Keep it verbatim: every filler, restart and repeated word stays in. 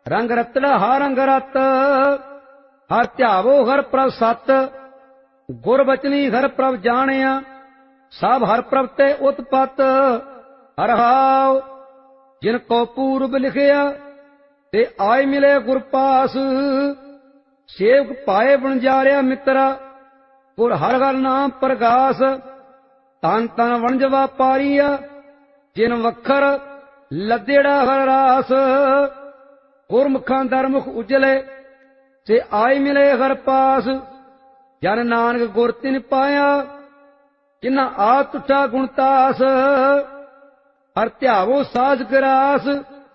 ਰੰਗ ਰਤੜਾ ਹਰ ਰੰਗ ਰਤ, ਹਰ ਧਿਆਵੋ ਹਰ ਪ੍ਰਭ ਸਤ। ਗੁਰ ਬਚਨੀ ਹਰ ਪ੍ਰਭ ਜਾਣਿਆ, ਸਭ ਹਰ ਪ੍ਰਭ ਤੇ ਉਤਪਤ। ਹਰ ਹਾਉ ਜਿਨ ਕੋ ਪੂਰਬ ਲਿਖਿਆ, ਤੇ ਆਏ ਮਿਲੇ ਗੁਰ ਪਾਸ। ਸੇਵਕ ਪਾਏ ਵਣਜਾਰਿਆ ਮਿੱਤਰਾ, ਗੁਰ ਹਰ ਹਰ ਨਾਮ ਪ੍ਰਗਾਸ। ਤਨ ਤਨ ਵਣਜ ਵਾਪਾਰੀਆ, ਜਿਨ ਵਖਰ ਲੱਦੇੜਾ ਹਰ ਰਾਸ। ਗੁਰਮੁਖਾਂ ਦਰਮੁਖ ਉਜਲੇ, ਤੇ ਆਏ ਮਿਲੇ ਹਰ ਪਾਸ। ਜਨ ਨਾਨਕ ਗੁਰ ਤਿਨ ਪਾਇਆ, ਜਿਨ੍ਹਾਂ ਆ ਤੁਠਾ ਗੁਣਤਾਸ। ਹਰ ਧਿਆਵੋ ਸਾਜ ਗਰਾਸ,